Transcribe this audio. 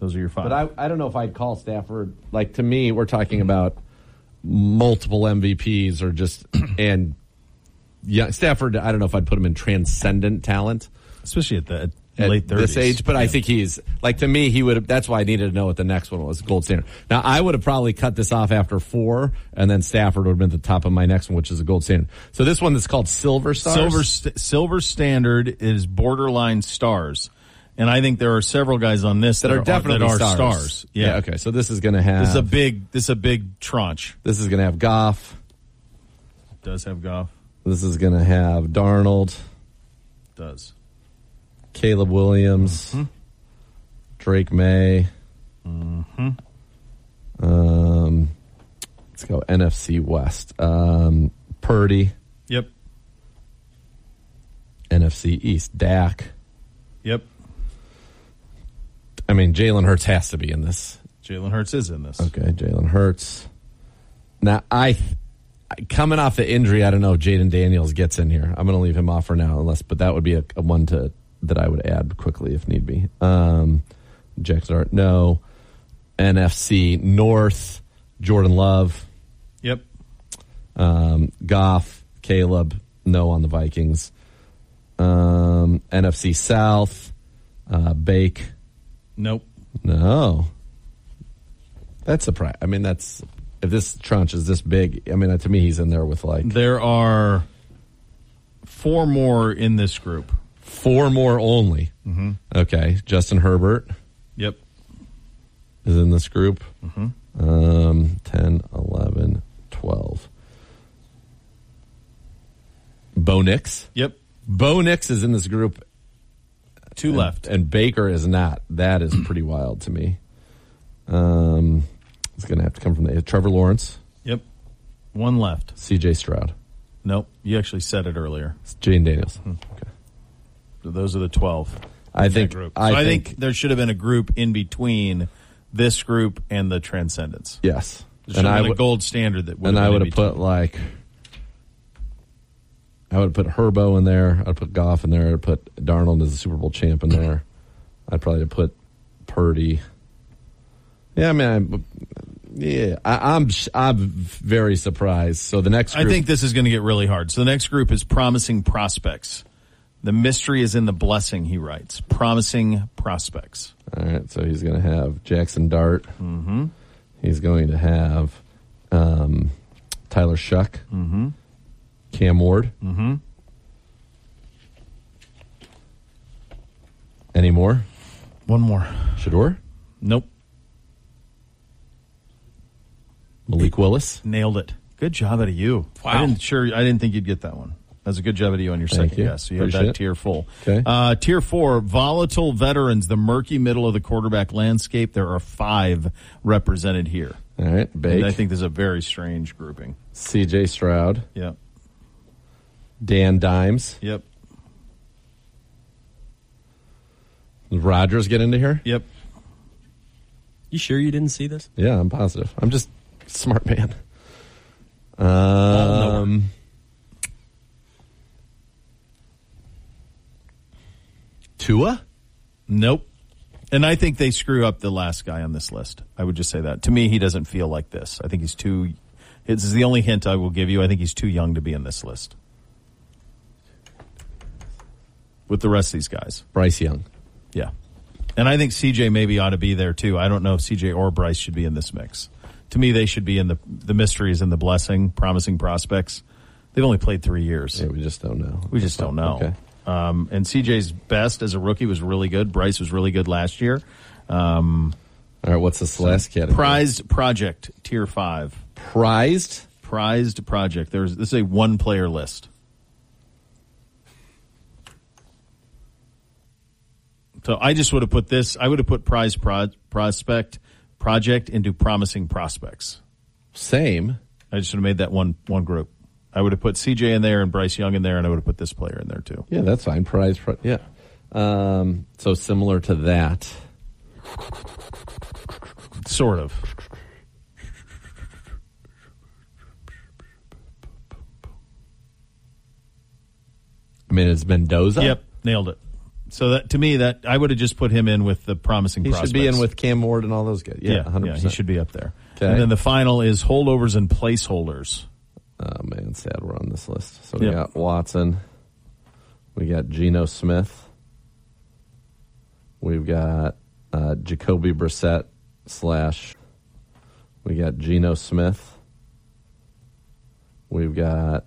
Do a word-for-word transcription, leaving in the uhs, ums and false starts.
Those are your five. But I, I don't know if I'd call Stafford. Like, to me, we're talking about multiple M V Ps or just, and yeah, Stafford, I don't know if I'd put him in transcendent talent. Especially at the at at late thirties. this age, but yeah. I think he's, like, to me, he would have, that's why I needed to know what the next one was, gold standard. Now, I would have probably cut this off after four, and then Stafford would have been at the top of my next one, which is a gold standard. So this one that's called Silver Stars. Silver, st- Silver Standard is borderline stars. And I think there are several guys on this that, that are, are definitely that are stars. stars. Yeah. yeah. Okay. So this is going to have. This is a big. This is a big tranche. This is going to have Goff. Does have Goff. This is going to have Darnold. Does. Caleb Williams. Mm-hmm. Drake May. Mm-hmm. Um, let's go N F C West. Um, Purdy. Yep. N F C East. Dak. Yep. I mean, Jalen Hurts has to be in this. Jalen Hurts is in this. Okay, Jalen Hurts. Now, I coming off the injury, I don't know if Jaden Daniels gets in here. I'm going to leave him off for now, unless, but that would be a, a one to that I would add quickly if need be. Um, Jack Dart, no. N F C North, Jordan Love. Yep. Um, Goff, Caleb, no on the Vikings. Um, N F C South, uh, Bake. Nope. No. That's a pri- I mean, that's if this tranche is this big. I mean, to me, he's in there with like there are four more in this group. Four more only. Mm-hmm. Okay, Justin Herbert. Yep. Is in this group. Mm-hmm. Um, ten, eleven, twelve. Bo Nix. Yep. Bo Nix is in this group. Two and, left. And Baker is not. That is pretty wild to me. Um, it's going to have to come from the Trevor Lawrence. Yep. One left. C J Stroud. Nope. You actually said it earlier. It's Jane Daniels. Mm-hmm. Okay. So those are the twelve. I think. Group. I, so I think, think there should have been a group in between this group and the Transcendence. Yes. There should and have I been would, a gold standard that would and have I would have have put like. I would put Herbo in there. I'd put Goff in there. I'd put Darnold as a Super Bowl champ in there. I'd probably put Purdy. Yeah, I mean, I, yeah, I, I'm I'm very surprised. So the next group, I think this is going to get really hard. So the next group is promising prospects. The mystery is in the blessing, he writes. Promising prospects. All right, so he's going to have Jackson Dart. Mm-hmm. He's going to have um, Tyler Shuck. Mm-hmm. Cam Ward. Mm-hmm. Any more? One more. Shador? Nope. Malik Willis? Nailed it. Good job out of you. Wow. I didn't sure I didn't think you'd get that one. That's a good job out of you on your Thank second you. guess. So you Appreciate have that it. tier full. Okay. Uh, tier four, volatile veterans, the murky middle of the quarterback landscape. There are five represented here. All right. Bake. And I think this is a very strange grouping. C J Stroud. Yep. Dan Dimes. Yep. Does Rodgers get into here? Yep. You sure you didn't see this? Yeah, I'm positive. I'm just a smart man. Um, Tua? Nope. And I think they screw up the last guy on this list. I would just say that. To me, he doesn't feel like this. I think he's too... This is the only hint I will give you. I think he's too young to be in this list. With the rest of these guys. Bryce Young. Yeah. And I think C J maybe ought to be there, too. I don't know if C J or Bryce should be in this mix. To me, they should be in the the mysteries and the blessing, promising prospects. They've only played three years. Yeah, we just don't know. We just don't know. Okay. Um, and C J's best as a rookie was really good. Bryce was really good last year. Um, All right, what's this last category? Prized project, tier five. Prized? Prized project. There's this is a one player list. So I just would have put this. I would have put prized pro, prospect project into promising prospects. Same. I just would have made that one one group. I would have put C J in there and Bryce Young in there, and I would have put this player in there too. Yeah, that's fine. Prize, pro- yeah. Um, so similar to that. Sort of. I mean, it's Mendoza. Yep, nailed it. So that to me, that I would have just put him in with the promising He prospects. should be in with Cam Ward and all those guys. Yeah, yeah, one hundred yeah, percent. he should be up there. Okay. And then the final is holdovers and placeholders. Oh, man, sad we're on this list. So we Yep. got Watson. We got Geno Smith. We've got uh, Jacoby Brissett slash. We got Geno Smith. We've got